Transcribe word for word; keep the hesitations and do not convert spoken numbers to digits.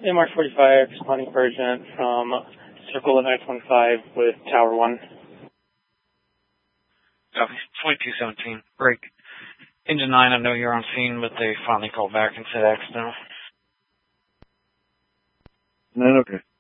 M R forty-five, responding for urgent from Circle of nine twenty-five with Tower one. Copy. twenty-two seventeen. Break. Engine nine, I know you're on scene, but they finally called back and said accidental. nine, okay.